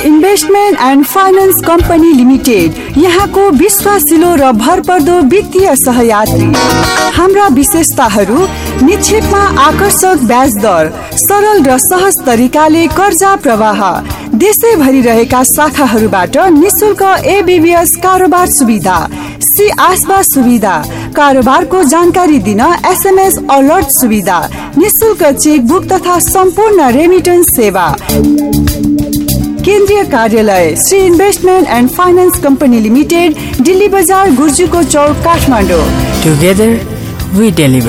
Investment and finance company limited, यहाँको विश्वासिलो र भरपर्दो वित्तीय सहयात्री। हाम्रा विशेषताहरू: निक्षेपमा आकर्षक ब्याज दर, सरल र सहज तरिकाले कर्जा प्रवाह, देशैभरि रहेका शाखाहरूबाट निशुल्क एबीबीएस कारोबार सुविधा, सी आस्बा सुविधा, कारोबारको जानकारी दिन एसएमएस अलर्ट सुविधा, निशुल्क चेकबुक तथा सम्पूर्ण रेमिटेन्स सेवा। केन्द्रीय कार्यालय Shri investment and finance company limited, Delhi बजार, गुर्जुको चौक, काठमाडौँ। Together we deliver.